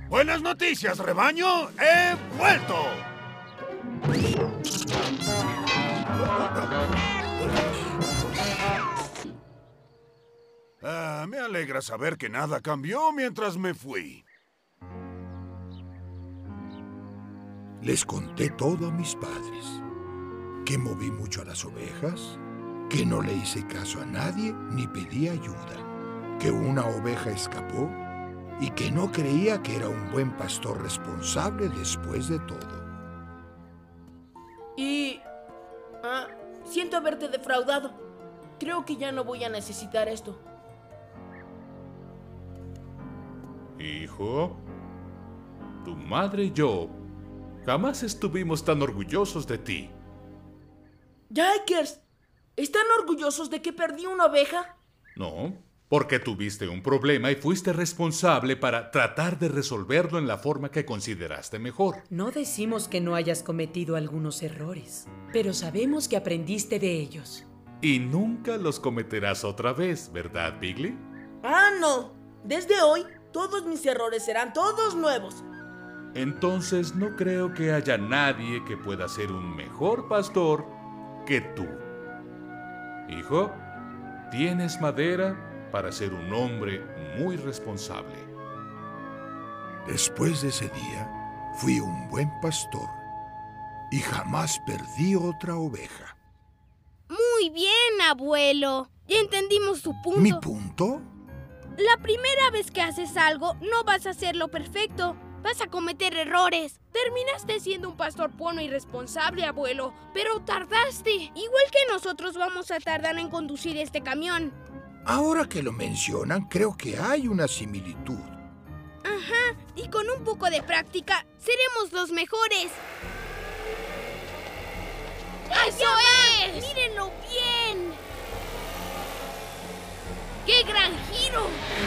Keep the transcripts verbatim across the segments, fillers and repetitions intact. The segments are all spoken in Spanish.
Buenas noticias, rebaño. ¡He vuelto! Ah, me alegra saber que nada cambió mientras me fui. Les conté todo a mis padres. Que moví mucho a las ovejas, que no le hice caso a nadie ni pedí ayuda, que una oveja escapó y que no creía que era un buen pastor responsable después de todo. Y... Ah, siento haberte defraudado. Creo que ya no voy a necesitar esto. Hijo, tu madre y yo jamás estuvimos tan orgullosos de ti. Yikers, ¿están orgullosos de que perdí una oveja? No, porque tuviste un problema y fuiste responsable para tratar de resolverlo en la forma que consideraste mejor. No decimos que no hayas cometido algunos errores, pero sabemos que aprendiste de ellos. Y nunca los cometerás otra vez, ¿verdad, Piglet? Ah, no. Desde hoy, todos mis errores serán todos nuevos. Entonces no creo que haya nadie que pueda ser un mejor pastor que tú. Hijo, tienes madera para ser un hombre muy responsable. Después de ese día, fui un buen pastor y jamás perdí otra oveja. Muy bien, abuelo. Ya entendimos tu punto. ¿Mi punto? La primera vez que haces algo, no vas a hacerlo perfecto. Vas a cometer errores. Terminaste siendo un pastor bueno y responsable, abuelo, pero tardaste. Igual que nosotros vamos a tardar en conducir este camión. Ahora que lo mencionan, creo que hay una similitud. Ajá, y con un poco de práctica, seremos los mejores. ¡Eso es! ¡Mírenlo bien! ¡Qué gran giro!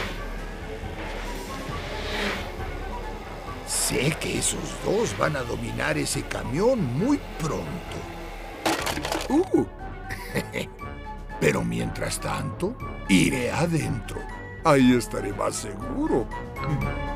Sé que esos dos van a dominar ese camión muy pronto. Uh, Pero mientras tanto, iré adentro. Ahí estaré más seguro.